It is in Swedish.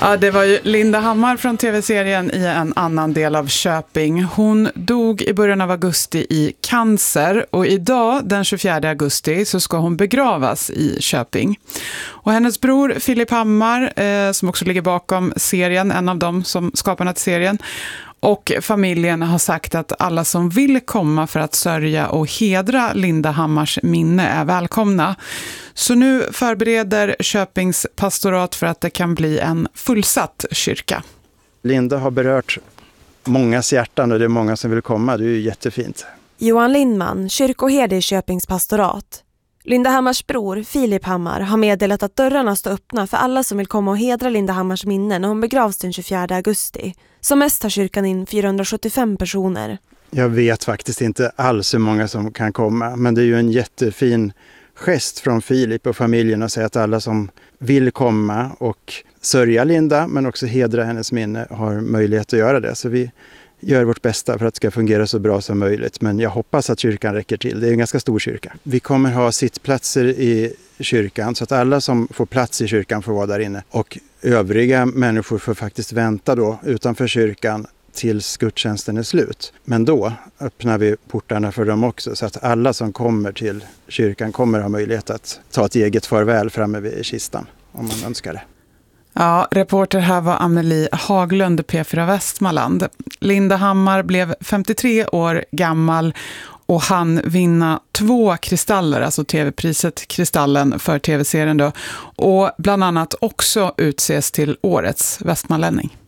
Ja, det var ju Linda Hammar från tv-serien i en annan del av Köping. Hon dog i början av augusti i cancer och idag, den 24 augusti, så ska hon begravas i Köping. Och hennes bror Filip Hammar, som också ligger bakom serien, en av dem som skaparna till serien, och familjen har sagt att alla som vill komma för att sörja och hedra Linda Hammars minne är välkomna. Så nu förbereder Köpings pastorat för att det kan bli en fullsatt kyrka. Linda har berört mångas hjärtan och det är många som vill komma. Det är ju jättefint. Johan Lindman, kyrkoherde i Köpings pastorat. Linda Hammars bror, Filip Hammar, har meddelat att dörrarna står öppna för alla som vill komma och hedra Linda Hammars minne när hon begravs den 24 augusti. Som mest har kyrkan in 475 personer. Jag vet faktiskt inte alls hur många som kan komma, men det är ju en jättefin gest från Filip och familjen att säga att alla som vill komma och sörja Linda men också hedra hennes minne har möjlighet att göra det. Så vi gör vårt bästa för att det ska fungera så bra som möjligt. Men jag hoppas att kyrkan räcker till. Det är en ganska stor kyrka. Vi kommer ha sittplatser i kyrkan så att alla som får plats i kyrkan får vara där inne. Och övriga människor får faktiskt vänta då utanför kyrkan tills gudstjänsten är slut. Men då öppnar vi portarna för dem också så att alla som kommer till kyrkan kommer ha möjlighet att ta ett eget farväl framme vid kistan om man önskar det. Ja, reporter här var Amelie Haglund, P4 Västmanland. Linda Hammar blev 53 år gammal och han vinna 2 kristaller, alltså tv-priset Kristallen för tv-serien då. Och bland annat också utses till årets västmanlänning.